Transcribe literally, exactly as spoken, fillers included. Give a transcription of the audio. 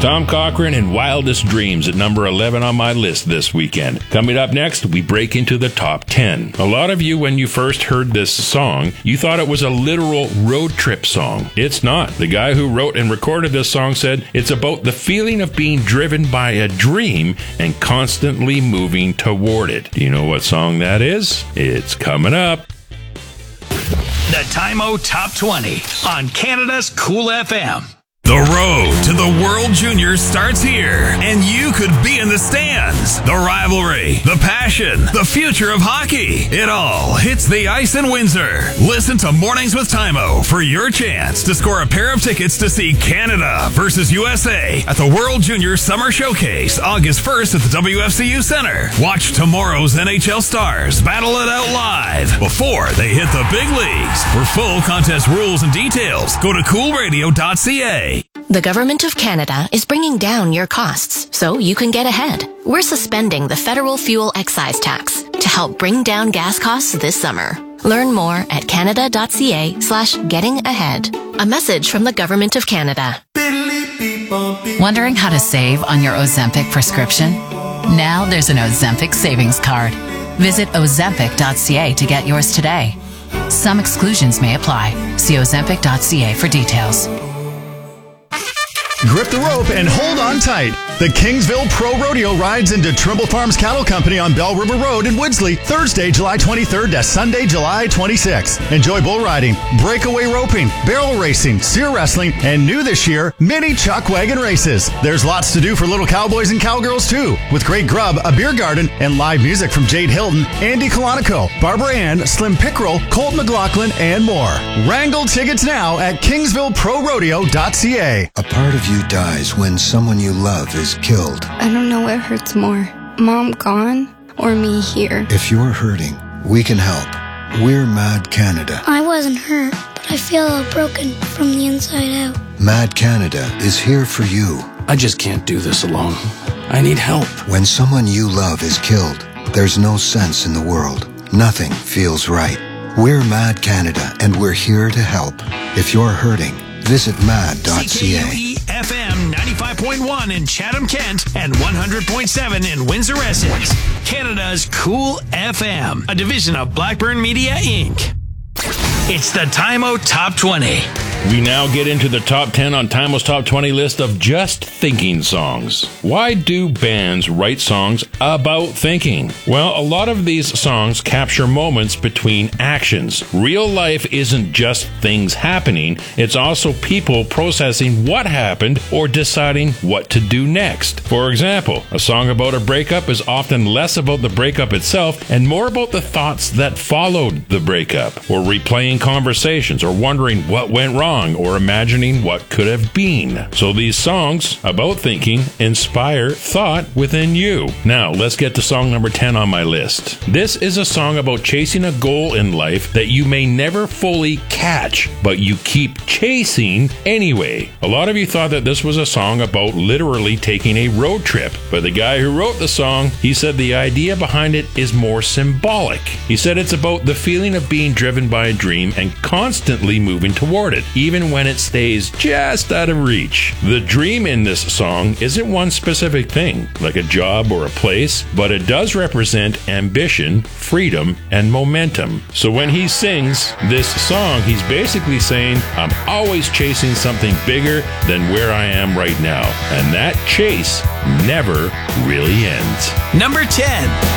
Tom Cochrane and Wildest Dreams at number eleven on my list this weekend. Coming up next, we break into the top ten. A lot of you, when you first heard this song, you thought it was a literal road trip song. It's not. The guy who wrote and recorded this song said it's about the feeling of being driven by a dream and constantly moving toward it. Do you know what song that is? It's coming up. The Time-O Top twenty on Canada's Cool F M. The road to the World Juniors starts here, and you could be in the stands. The rivalry, the passion, the future of hockey. It all hits the ice in Windsor. Listen to Mornings with Time-O for your chance to score a pair of tickets to see Canada versus U S A at the World Juniors Summer Showcase, August first at the W F C U Center. Watch tomorrow's N H L stars battle it out live before they hit the big leagues. For full contest rules and details, go to cool radio dot c a. The Government of Canada is bringing down your costs so you can get ahead. We're suspending the federal fuel excise tax to help bring down gas costs this summer. Learn more at canada dot c a slash getting ahead. A message from the Government of Canada. Wondering how to save on your Ozempic prescription? Now there's an Ozempic savings card. Visit ozempic dot c a to get yours today. Some exclusions may apply. See ozempic dot c a for details. Grip the rope and hold on tight. The Kingsville Pro Rodeo rides into Trimble Farms Cattle Company on Bell River Road in Woodsley, Thursday, July twenty-third to Sunday, July twenty-sixth. Enjoy bull riding, breakaway roping, barrel racing, steer wrestling, and new this year, mini chuck wagon races. There's lots to do for little cowboys and cowgirls too, with great grub, a beer garden, and live music from Jade Hilton, Andy Colonico, Barbara Ann, Slim Pickrell, Colt McLaughlin, and more. Wrangle tickets now at kingsville pro rodeo dot c a. A part of you dies when someone you love is killed. I don't know what hurts more, Mom gone or me here. If you're hurting, we can help. We're Mad Canada. I wasn't hurt, but I feel all broken from the inside out. Mad Canada is here for you. I just can't do this alone. I need help. When someone you love is killed, there's no sense in the world. Nothing feels right. We're Mad Canada, and we're here to help. If you're hurting, visit mad dot c a. C K U E F M ninety-five point one in Chatham, Kent, and one hundred point seven in Windsor, Essex. Canada's Cool F M, a division of Blackburn Media, Incorporated. It's the Time-O Top twenty. We now get into the top ten on Time-O's Top twenty list of just thinking songs. Why do bands write songs about thinking? Well, a lot of these songs capture moments between actions. Real life isn't just things happening, it's also people processing what happened or deciding what to do next. For example, a song about a breakup is often less about the breakup itself and more about the thoughts that followed the breakup, or replaying conversations, or wondering what went wrong, or imagining what could have been. So these songs about thinking inspire thought within you. Now, let's get to song number ten on my list. This is a song about chasing a goal in life that you may never fully catch, but you keep chasing anyway. A lot of you thought that this was a song about literally taking a road trip, but the guy who wrote the song, he said the idea behind it is more symbolic. He said it's about the feeling of being driven by a dream and constantly moving toward it, even when it stays just out of reach. The dream in this song isn't one specific thing, like a job or a place, but it does represent ambition, freedom, and momentum. So when he sings this song, he's basically saying, I'm always chasing something bigger than where I am right now. And that chase never really ends. Number ten.